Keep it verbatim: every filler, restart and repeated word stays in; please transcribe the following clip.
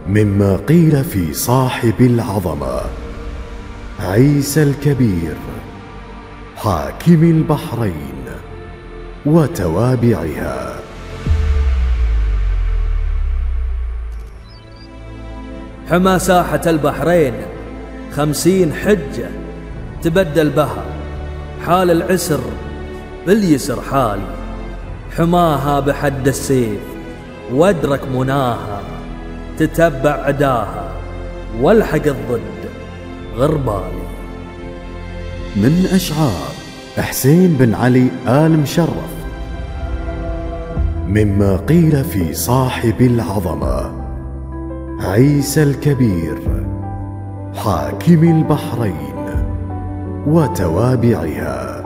مما قيل في صاحب العظمة عيسى الكبير حاكم البحرين وتوابعها. حمى ساحة البحرين خمسين حجة تبدل بها، حال العسر باليسر حالي، حماها بحد السيف وادرك مناها، تتبع عداها والحق الضد غربالي. من أشعار حسين بن علي آل مشرف مما قيل في صاحب العظمة عيسى الكبير حاكم البحرين وتوابعها.